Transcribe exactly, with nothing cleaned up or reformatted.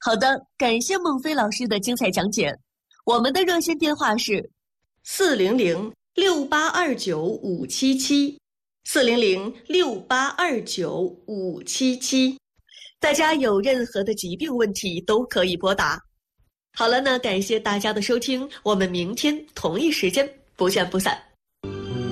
好的，感谢孟非老师的精彩讲解。我们的热线电话是四零零六八二九五七七，四零零六八二九五七七。 大家有任何的疾病问题都可以拨打。好了，那感谢大家的收听，我们明天同一时间不见不散。